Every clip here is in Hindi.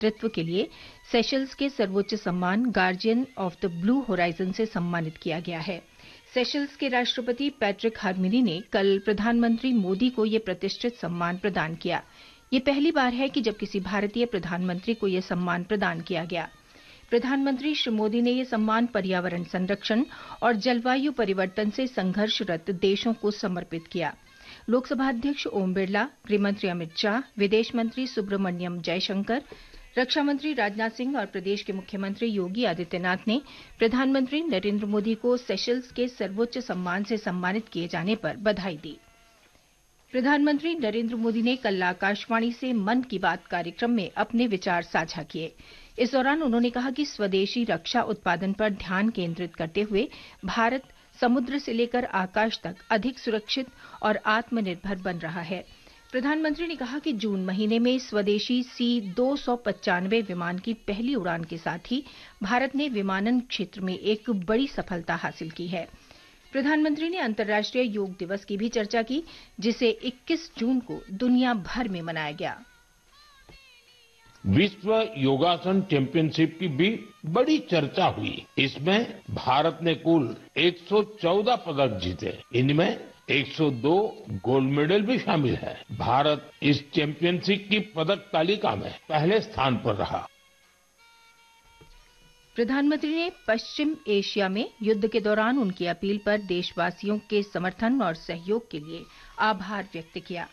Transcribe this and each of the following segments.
नेतृत्व के लिए सेशल्स के सर्वोच्च सम्मान guardian of the blue horizon से सम्मानित किया गया है। सेशल्स के राष्ट्रपति पैट्रिक हार्मिनी ने कल प्रधानमंत्री मोदी को ये प्रतिष्ठित सम्मान प्रदान किया। ये पहली बार है कि जब किसी भारतीय प्रधानमंत्री को यह सम्मान प्रदान किया गया। प्रधानमंत्री श्री मोदी ने यह सम्मान पर्यावरण संरक्षण और जलवायु परिवर्तन से संघर्षरत देशों को समर्पित किया। लोकसभा अध्यक्ष ओम बिरला, गृहमंत्री अमित शाह, विदेश मंत्री सुब्रमण्यम जयशंकर, रक्षा मंत्री राजनाथ सिंह और प्रदेश के मुख्यमंत्री योगी आदित्यनाथ ने प्रधानमंत्री नरेंद्र मोदी को सेशल्स के सर्वोच्च सम्मान से सम्मानित किए जाने पर बधाई दी। प्रधानमंत्री नरेंद्र मोदी ने कल आकाशवाणी से मन की बात कार्यक्रम में अपने विचार साझा किए। इस दौरान उन्होंने कहा कि स्वदेशी रक्षा उत्पादन पर ध्यान केंद्रित करते हुए भारत समुद्र से लेकर आकाश तक अधिक सुरक्षित और आत्मनिर्भर बन रहा है। प्रधानमंत्री ने कहा कि जून महीने में स्वदेशी C-295 विमान की पहली उड़ान के साथ ही भारत ने विमानन क्षेत्र में एक बड़ी सफलता हासिल की है। प्रधानमंत्री ने अंतर्राष्ट्रीय योग दिवस की भी चर्चा की, जिसे 21 जून को दुनिया भर में मनाया गया। विश्व योगासन चैंपियनशिप की भी बड़ी चर्चा हुई। इसमें भारत ने कुल 114 पदक जीते। इनमें 102 गोल्ड मेडल भी शामिल है। भारत इस चैंपियनशिप की पदक तालिका में पहले स्थान पर रहा। प्रधानमंत्री ने पश्चिम एशिया में युद्ध के दौरान उनकी अपील पर देशवासियों के समर्थन और सहयोग के लिए आभार व्यक्त किया।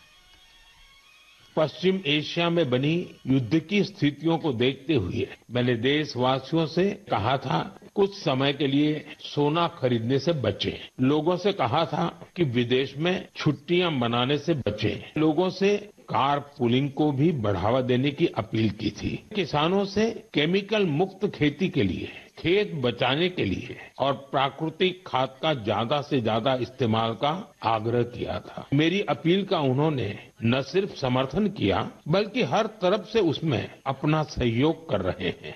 पश्चिम एशिया में बनी युद्ध की स्थितियों को देखते हुए मैंने देशवासियों से कहा था, कुछ समय के लिए सोना खरीदने से बचें। लोगों से कहा था कि विदेश में छुट्टियां मनाने से बचें। लोगों से कार पुलिंग को भी बढ़ावा देने की अपील की थी। किसानों से केमिकल मुक्त खेती के लिए, खेत बचाने के लिए और प्राकृतिक खाद का ज्यादा से ज्यादा इस्तेमाल का आग्रह किया था। मेरी अपील का उन्होंने न सिर्फ समर्थन किया, बल्कि हर तरफ से उसमें अपना सहयोग कर रहे हैं।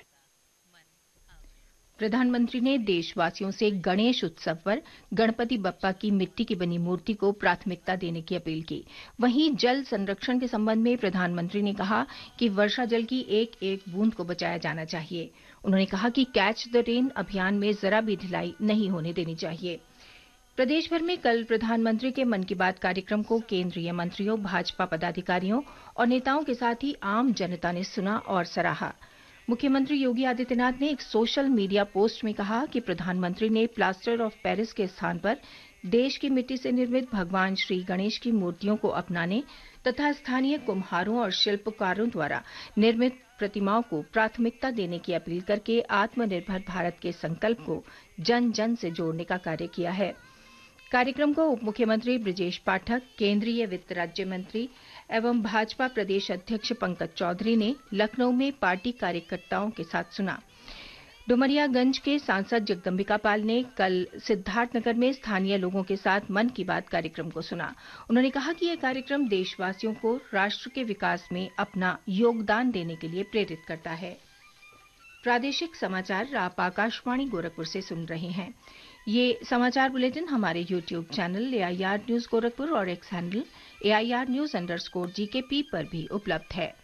प्रधानमंत्री ने देशवासियों से गणेश उत्सव पर गणपति बप्पा की मिट्टी की बनी मूर्ति को प्राथमिकता देने की अपील की। वहीं जल संरक्षण के संबंध में प्रधानमंत्री ने कहा कि वर्षा जल की एक एक बूंद को बचाया जाना चाहिए। उन्होंने कहा कि कैच द रेन अभियान में जरा भी ढिलाई नहीं होने देनी चाहिए। प्रदेश भर में कल प्रधानमंत्री के मन की बात कार्यक्रम को केंद्रीय मंत्रियों, भाजपा पदाधिकारियों और नेताओं के साथ ही आम जनता ने सुना और सराहा। मुख्यमंत्री योगी आदित्यनाथ ने एक सोशल मीडिया पोस्ट में कहा कि प्रधानमंत्री ने प्लास्टर ऑफ पेरिस के स्थान पर देश की मिट्टी से निर्मित भगवान श्री गणेश की मूर्तियों को अपनाने तथा स्थानीय कुम्हारों और शिल्पकारों द्वारा निर्मित प्रतिमाओं को प्राथमिकता देने की अपील करके आत्मनिर्भर भारत के संकल्प को जन जन से जोड़ने का कार्य किया है। कार्यक्रम को उप मुख्यमंत्री ब्रजेश पाठक, केंद्रीय वित्त राज्य मंत्री एवं भाजपा प्रदेश अध्यक्ष पंकज चौधरी ने लखनऊ में पार्टी कार्यकर्ताओं के साथ सुना। डुमरियागंज के सांसद जगदम्बिका पाल ने कल सिद्धार्थनगर में स्थानीय लोगों के साथ मन की बात कार्यक्रम को सुना। उन्होंने कहा कि यह कार्यक्रम देशवासियों को राष्ट्र के विकास में अपना योगदान देने के लिए प्रेरित करता है। प्रादेशिक समाचार आप आकाशवाणी गोरखपुर से सुन रहे हैं। ये समाचार बुलेटिन हमारे YouTube channel AIR news Gorakhpur और एक्स हैंडल AIR News_GKP पर भी उपलब्ध है।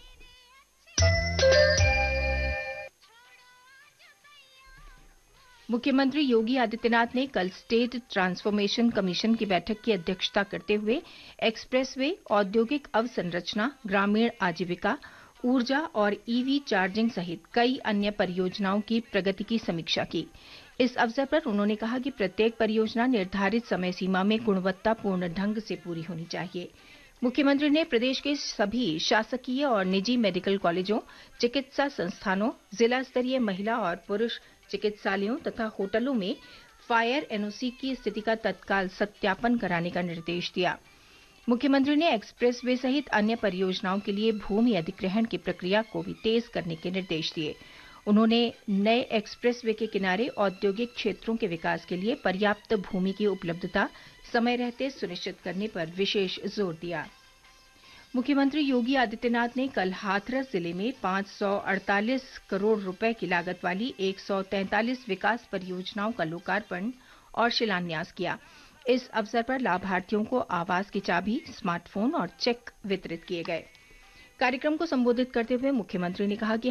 मुख्यमंत्री योगी आदित्यनाथ ने कल स्टेट ट्रांसफॉर्मेशन कमीशन की बैठक की अध्यक्षता करते हुए एक्सप्रेसवे, औद्योगिक अवसंरचना, ग्रामीण आजीविका, ऊर्जा और EV चार्जिंग सहित कई अन्य परियोजनाओं की प्रगति की समीक्षा की। इस अवसर पर उन्होंने कहा कि प्रत्येक परियोजना निर्धारित समय सीमा में गुणवत्तापूर्ण ढंग से पूरी होनी चाहिए। मुख्यमंत्री ने प्रदेश के सभी शासकीय और निजी मेडिकल कॉलेजों, चिकित्सा संस्थानों, जिला स्तरीय महिला और पुरुष चिकित्सालयों तथा होटलों में फायर NOC की स्थिति का तत्काल सत्यापन कराने का निर्देश दिया। मुख्यमंत्री ने एक्सप्रेस वे सहित अन्य परियोजनाओं के लिए भूमि अधिग्रहण की प्रक्रिया को भी तेज करने के निर्देश दिए। उन्होंने नए एक्सप्रेस वे के किनारे औद्योगिक क्षेत्रों के विकास के लिए पर्याप्त भूमि की उपलब्धता समय रहते सुनिश्चित करने पर विशेष जोर दिया। मुख्यमंत्री योगी आदित्यनाथ ने कल हाथरस जिले में 548 करोड़ रुपए की लागत वाली 143 विकास परियोजनाओं का लोकार्पण और शिलान्यास किया। इस अवसर पर लाभार्थियों को आवास की चाबी, स्मार्टफोन और चेक वितरित किए गए। कार्यक्रम को संबोधित करते हुए मुख्यमंत्री ने कहा कि